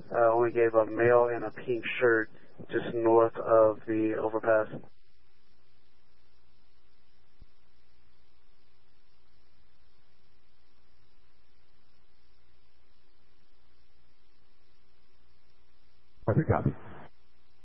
we gave a male in a pink shirt just north of the overpass. Perfect copy.